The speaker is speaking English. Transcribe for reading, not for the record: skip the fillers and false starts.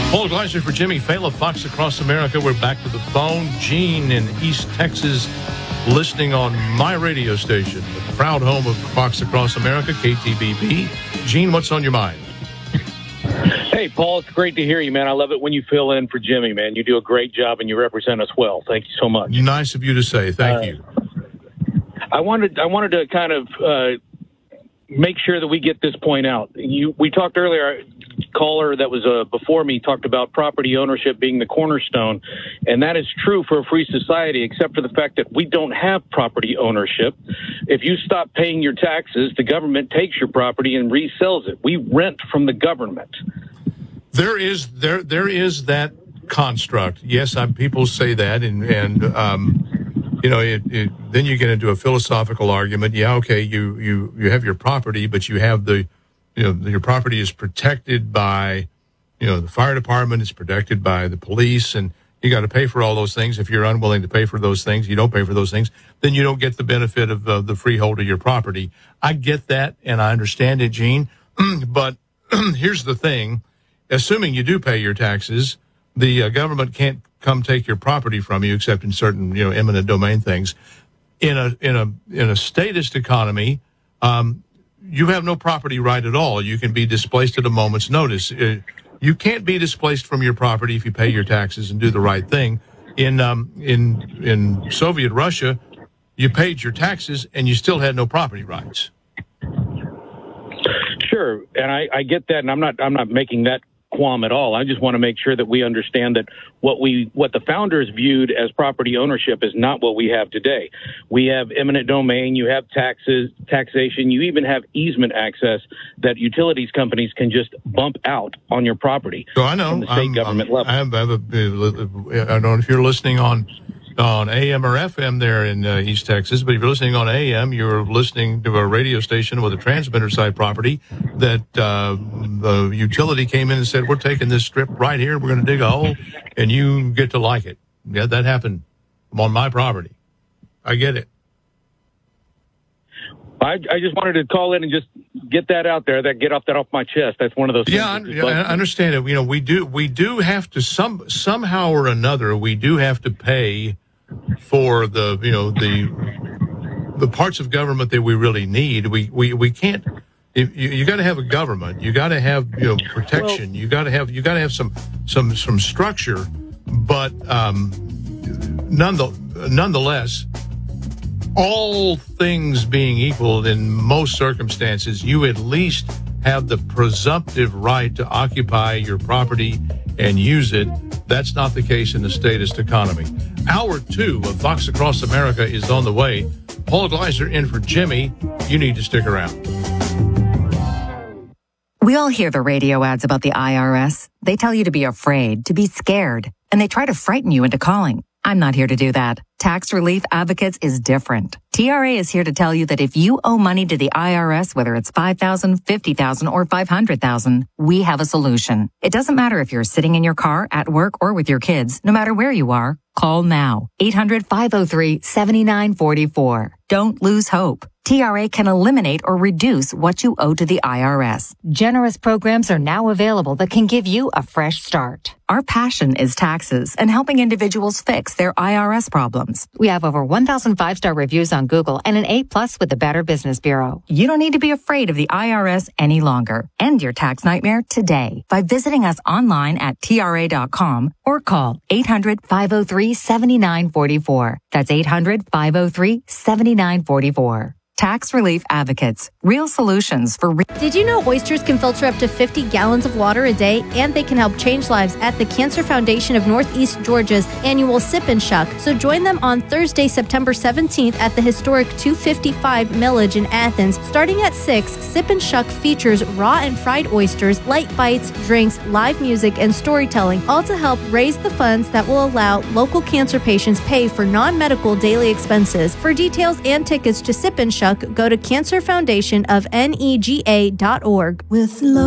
Paul Gleiser for Jimmy Fallon, Fox Across America. We're back to the phone. Gene in East Texas, listening on my radio station, the proud home of Fox Across America, KTBB. Gene, what's on your mind? Hey, Paul, it's great to hear you, man. I love it when you fill in for Jimmy, man. You do a great job and you represent us well. Thank you so much. Nice of you to say. Thank you. I wanted to kind of make sure that we get this point out. We talked earlier, caller that was before me talked about property ownership being the cornerstone, and that is true for a free society, except for the fact that we don't have property ownership. If you stop paying your taxes, the government takes your property and resells it. We rent from the government. There is that construct. Yes, people say that, and then you get into a philosophical argument. Yeah, okay, you have your property, but you have your property is protected by, the fire department, is protected by the police, and you got to pay for all those things. If you're unwilling to pay for those things, you don't pay for those things, then you don't get the benefit of the freehold of your property. I get that, and I understand it, Gene. But here's the thing. Assuming you do pay your taxes, the government can't come take your property from you, except in certain, eminent domain things. In a statist economy, you have no property right at all. You can be displaced at a moment's notice. You can't be displaced from your property if you pay your taxes and do the right thing. In Soviet Russia, you paid your taxes and you still had no property rights. Sure, and I get that, and I'm not making that qualm at all. I just want to make sure that we understand that what the founders viewed as property ownership is not what we have today. We have eminent domain, you have taxation, you even have easement access that utilities companies can just bump out on your property. So I know from the state government level. I don't know if you're listening on AM or FM there in East Texas, but if you're listening on AM, you're listening to a radio station with a transmitter side property that the utility came in and said, we're taking this strip right here, we're going to dig a hole, and you get to like it. Yeah, that happened on my property. I get it. I just wanted to call in and just get that out there, get off my chest. That's one of those things. Yeah, I understand it. We do have to somehow or another, we do have to pay for the parts of government that we really need. We can't. You got to have a government. You got to have protection. You got to have some structure. But nonetheless, all things being equal, in most circumstances, you at least have the presumptive right to occupy your property and use it. That's not the case in the statist economy. Hour 2 of Fox Across America is on the way. Paul Gleiser in for Jimmy. You need to stick around. We all hear the radio ads about the IRS. They tell you to be afraid, to be scared, and they try to frighten you into calling. I'm not here to do that. Tax Relief Advocates is different. TRA is here to tell you that if you owe money to the IRS, whether it's $5,000, $50,000, or $500,000, we have a solution. It doesn't matter if you're sitting in your car, at work, or with your kids. No matter where you are, call now. 800-503-7944. Don't lose hope. TRA can eliminate or reduce what you owe to the IRS. Generous programs are now available that can give you a fresh start. Our passion is taxes and helping individuals fix their IRS problems. We have over 1,000 5-star reviews on Google and an A+ with the Better Business Bureau. You don't need to be afraid of the IRS any longer. End your tax nightmare today by visiting us online at TRA.com or call 800-503-7944. That's 800-503-7944. Tax Relief Advocates. Real solutions for Did you know oysters can filter up to 50 gallons of water a day, and they can help change lives at the Cancer Foundation of Northeast Georgia's annual Sip and Shuck? So join them on Thursday, September 17th at the historic 255 Millage in Athens. Starting at 6, Sip and Shuck features raw and fried oysters, light bites, drinks, live music, and storytelling, all to help raise the funds that will allow local cancer patients pay for non-medical daily expenses. For details and tickets to Sip and Shuck, go to cancerfoundationofnega.org. With love.